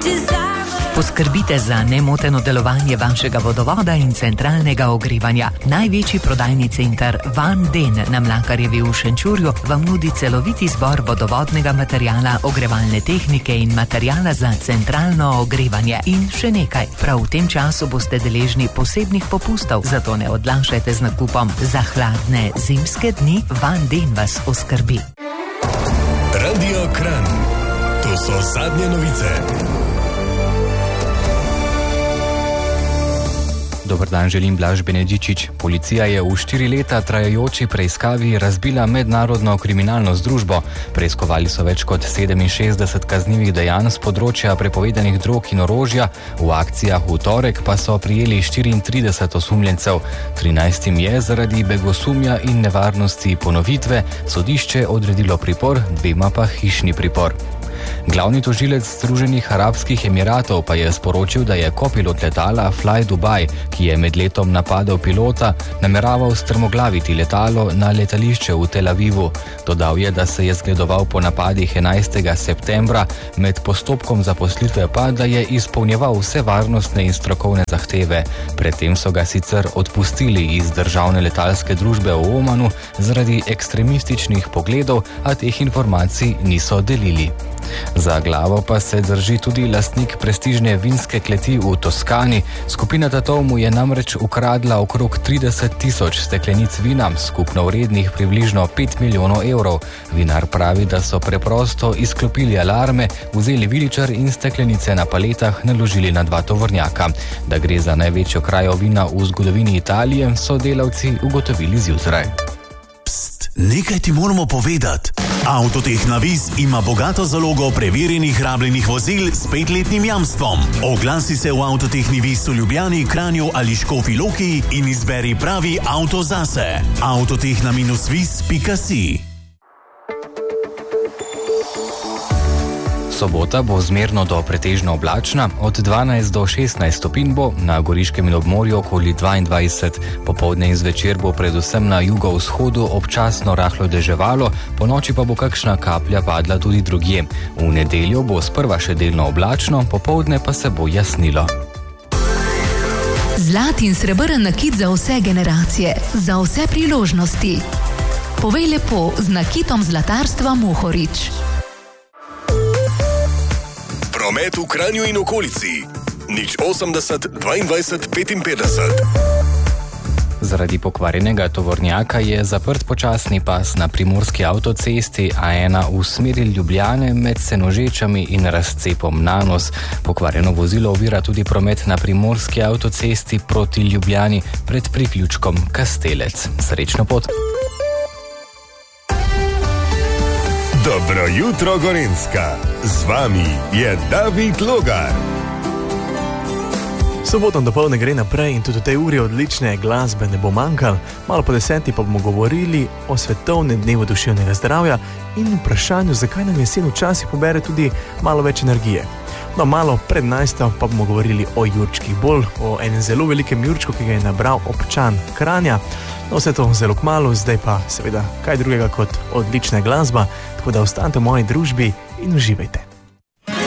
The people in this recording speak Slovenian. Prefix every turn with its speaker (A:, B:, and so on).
A: Poskrbite za nemoteno delovanje vašega vodovoda in centralnega ogrevanja. Največji prodajni center Van Den na Mlakarjevi v Šenčurju vam nudi celovit izbor vodovodnega materijala, ogrevalne tehnike in materijala za centralno ogrevanje. In še nekaj, prav v tem času boste deležni posebnih popustov, zato ne odlašajte z nakupom. Za hladne zimske dni Van Den vas oskrbi.
B: Radio Kranj. To so zadnje novice.
C: Dober dan, želim Blaž Benedičič. Policija je v 4 leta trajajoči preiskavi razbila mednarodno kriminalno združbo. Preiskovali so več kot 67 kaznivih dejanj z področja prepovedanih drog in orožja. V akcijah v torek pa so prijeli 34 osumljencev. 13 je zaradi begosumja in nevarnosti ponovitve sodišče odredilo pripor, 2 pa hišni pripor. Glavni tožilec Združenih arabskih emiratov pa je sporočil, da je kopilot letala Fly Dubai, ki je med letom napadel pilota, nameraval strmoglaviti letalo na letališče v Tel Avivu. Dodal je, da se je zgledoval po napadih 11. septembra, med postopkom zaposlitve pa, da je izpolnjeval vse varnostne in strokovne zahteve. Predtem so ga sicer odpustili iz državne letalske družbe v Omanu zaradi ekstremističnih pogledov, a teh informacij niso delili. Za glavo pa se drži tudi lastnik prestižne vinske kleti v Toskani. Skupina tatov mu je namreč ukradla okrog 30 tisoč steklenic vina, skupno vrednih približno 5 milijonov evrov. Vinar pravi, da so preprosto izklopili alarme, vzeli viličar in steklenice na paletah naložili na 2 tovornjaka. Da gre za največjo krajo vina v zgodovini Italije, so delavci ugotovili zjutraj.
B: Nekaj ti moramo povedati. Avtotehna Vis ima bogato zalogo preverjenih rabljenih vozil s 5-letnim jamstvom. Oglasi se v Avtotehni Vis v Ljubljani, Kranju ali Škofji Loki in izberi pravi avto zase. Avtotehna-vis.si.
C: Sobota bo zmerno do pretežno oblačna, od 12 do 16 stopinj bo, na Goriškem in obmorju okoli 22. Popoldne in zvečer bo predvsem na jugovzhodu občasno rahlo deževalo, ponoči pa bo kakšna kaplja padla tudi drugje. V nedeljo bo sprva še delno oblačno, popoldne pa se bo jasnilo.
D: Zlat in srebrn nakit za vse generacije, za vse priložnosti. Povej lepo z nakitom zlatarstva Mohorič.
B: Promet v Kranju in okolici. 080 22 55.
C: Zaradi pokvarjenega tovornjaka je zaprt počasni pas na primorski avtocesti A1 v smeri Ljubljane med Senožečami in razcepom Nanos. Pokvarjeno vozilo ovira tudi promet na primorski avtocesti proti Ljubljani pred priključkom Kastelec. Srečno pot!
B: Dobro jutro, Gorenjska. Z vami je David Logar.
E: Sobotom dopoldne gre naprej in tudi v tej uri odlične glasbe ne bo manjkalo. Malo po 10 pa bomo govorili o svetovnem dnevu duševnega zdravja in vprašanju, zakaj nam jesen včasih pobere tudi malo več energije. No, malo pred 11 pa bomo govorili o jurčkih, bolj o enem zelo velikem jurčku, ki ga je nabral občan Kranja. No, vse to zelo kmalu, zdaj pa seveda kaj drugega kot odlična glasba, tako da ostanite v moji družbi in uživajte.